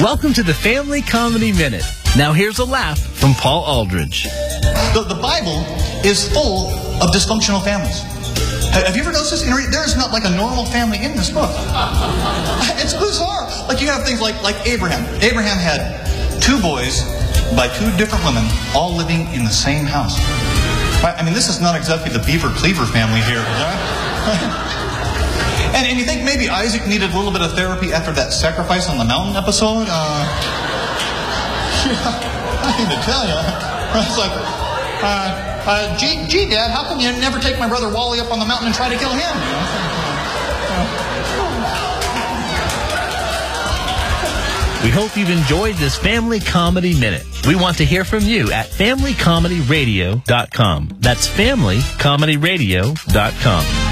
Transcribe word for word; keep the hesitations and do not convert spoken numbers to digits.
Welcome to the Family Comedy Minute. Now here's a laugh from Paul Aldridge. The, the Bible is full of dysfunctional families. Have you ever noticed this? There's not like a normal family in this book. It's bizarre. Like you have things like, like Abraham. Abraham had two boys by two different women all living in the same house. I mean, this is not exactly the Beaver Cleaver family here. Right? and, and you think maybe Isaac needed a little bit of therapy after that sacrifice on the mountain episode? Uh, yeah, I need to tell you. It's like, uh, uh, gee, gee, Dad, how come you never take my brother Wally up on the mountain and try to kill him? We hope you've enjoyed this Family Comedy Minute. We want to hear from you at family comedy radio dot com. That's family comedy radio dot com.